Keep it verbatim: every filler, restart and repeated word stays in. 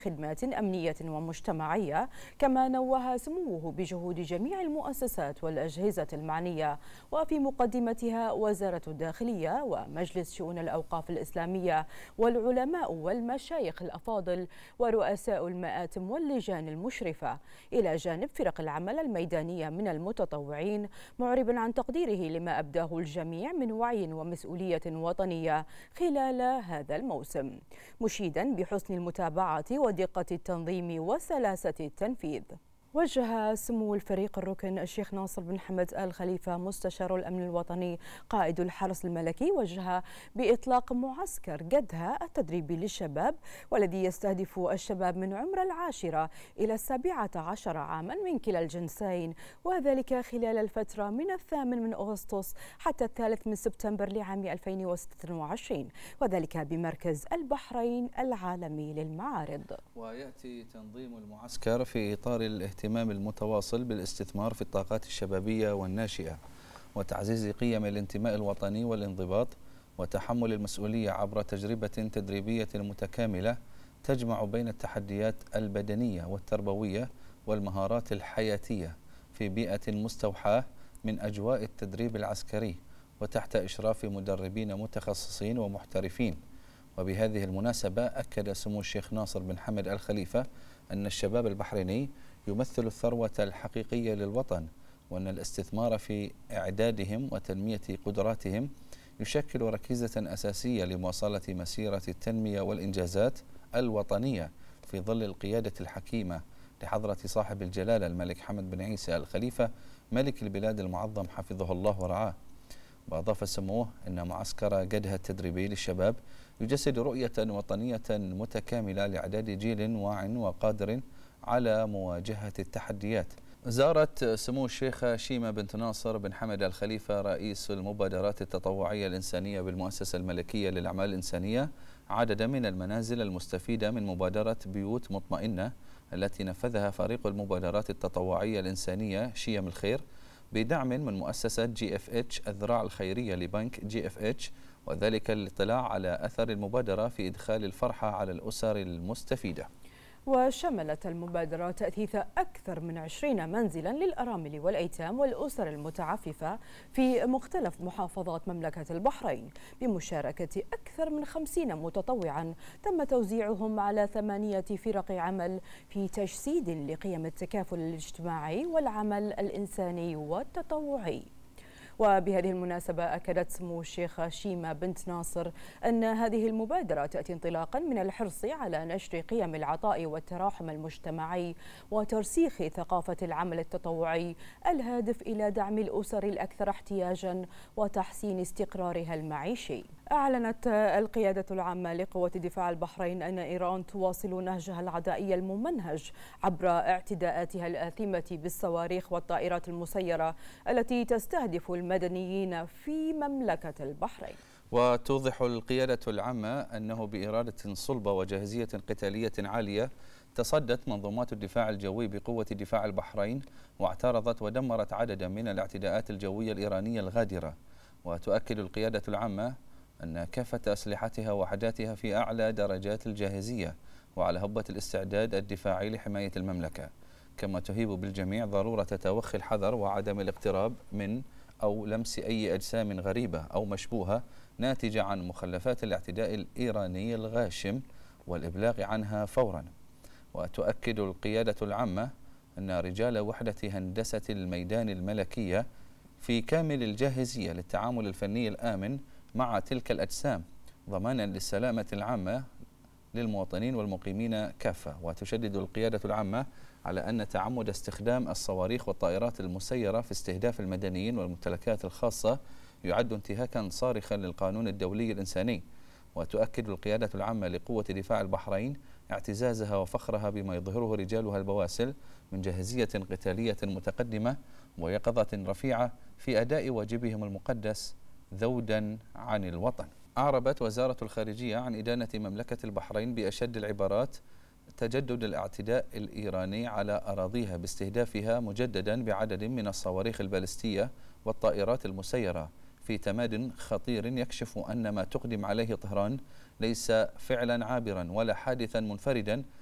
خدمات أمنية ومجتمعية. كما نوه سموه بجهود جميع المؤسسات والأجهزة المعنية، وفي مقدمتها وزارة الداخلية ومجلس شؤون الأوقاف الإسلامية والعلماء والمشايخ الأفاضل ورؤساء المآتم واللجان المشرفة، إلى جانب فرق العمل الميدانية من المتطوعين، معربا عن تقديره لما أبداه الجميع من وعي ومسؤولية وطنية خلال هذا الموسم، مشيدا بحسن المتابعة ودقة التنظيم وسلاسة التنفيذ. وجه سمو الفريق الركن الشيخ ناصر بن حمد آل خليفة مستشار الأمن الوطني قائد الحرس الملكي وجه بإطلاق معسكر قدها التدريبي للشباب، والذي يستهدف الشباب من عمر العاشرة إلى السابعة عشر عاما من كلا الجنسين، وذلك خلال الفترة من الثامن من أغسطس حتى الثالث من سبتمبر لعام ألفين وستة وعشرين، وذلك بمركز البحرين العالمي للمعارض. ويأتي تنظيم المعسكر في إطار الاهتمام الاهتمام المتواصل بالاستثمار في الطاقات الشبابية والناشئة، وتعزيز قيم الانتماء الوطني والانضباط، وتحمل المسؤولية عبر تجربة تدريبية متكاملة تجمع بين التحديات البدنية والتربوية والمهارات الحياتية في بيئة مستوحاة من أجواء التدريب العسكري، وتحت إشراف مدربين متخصصين ومحترفين. وبهذه المناسبة أكد سمو الشيخ ناصر بن حمد آل خليفة أن الشباب البحريني يمثل الثروة الحقيقية للوطن، وأن الاستثمار في إعدادهم وتنمية قدراتهم يشكل ركيزة أساسية لمواصلة مسيرة التنمية والإنجازات الوطنية في ظل القيادة الحكيمة لحضرة صاحب الجلالة الملك حمد بن عيسى آل خليفة ملك البلاد المعظم حفظه الله ورعاه. وأضاف سموه أن معسكر قدها التدريبي للشباب يجسد رؤية وطنية متكاملة لإعداد جيل واع وقادر على مواجهة التحديات. زارت سمو الشيخة شيمة بنت ناصر بن حمد آل خليفة رئيس المبادرات التطوعية الإنسانية بالمؤسسة الملكية للأعمال الإنسانية عددا من المنازل المستفيدة من مبادرة بيوت مطمئنة التي نفذها فريق المبادرات التطوعية الإنسانية شيم الخير بدعم من مؤسسة جي اف اتش الذراع الخيرية لبنك جي اف اتش، وذلك للاطلاع على أثر المبادرة في إدخال الفرحة على الأسر المستفيدة. وشملت المبادرة تأثيث أكثر من عشرين منزلا للأرامل والأيتام والأسر المتعففة في مختلف محافظات مملكة البحرين بمشاركة أكثر من خمسين متطوعا تم توزيعهم على ثمانية فرق عمل في تجسيد لقيم التكافل الاجتماعي والعمل الإنساني والتطوعي. وبهذه المناسبة أكدت سمو الشيخة شيمة بنت ناصر أن هذه المبادرة تأتي انطلاقا من الحرص على نشر قيم العطاء والتراحم المجتمعي وترسيخ ثقافة العمل التطوعي الهادف إلى دعم الأسر الأكثر احتياجا وتحسين استقرارها المعيشي. أعلنت القيادة العامة لقوات دفاع البحرين أن إيران تواصل نهجها العدائي الممنهج عبر اعتداءاتها الآثمة بالصواريخ والطائرات المسيرة التي تستهدف المدنيين في مملكة البحرين. وتوضح القيادة العامة أنه بإرادة صلبة وجاهزية قتالية عالية تصدت منظومات الدفاع الجوي بقوة دفاع البحرين واعترضت ودمرت عددا من الاعتداءات الجوية الإيرانية الغادرة. وتؤكد القيادة العامة أن كافة أسلحتها ووحداتها في أعلى درجات الجاهزية وعلى هبة الاستعداد الدفاعي لحماية المملكة، كما تهيب بالجميع ضرورة توخي الحذر وعدم الاقتراب من أو لمس أي أجسام غريبة أو مشبوهة ناتجة عن مخلفات الاعتداء الإيراني الغاشم والإبلاغ عنها فورا. وتؤكد القيادة العامة أن رجال وحدة هندسة الميدان الملكية في كامل الجاهزية للتعامل الفني الآمن مع تلك الأجسام ضمانا للسلامة العامة للمواطنين والمقيمين كافة. وتشدد القيادة العامة على أن تعمد استخدام الصواريخ والطائرات المسيرة في استهداف المدنيين والممتلكات الخاصة يعد انتهاكا صارخا للقانون الدولي الإنساني. وتؤكد القيادة العامة لقوة دفاع البحرين اعتزازها وفخرها بما يظهره رجالها البواسل من جاهزية قتالية متقدمة ويقظة رفيعة في أداء واجبهم المقدس ذودا عن الوطن. أعربت وزارة الخارجية عن إدانة مملكة البحرين بأشد العبارات تجدد الاعتداء الإيراني على أراضيها باستهدافها مجددا بعدد من الصواريخ البالستية والطائرات المسيرة في تماد خطير يكشف أن ما تقدم عليه طهران ليس فعلا عابرا ولا حادثا منفردا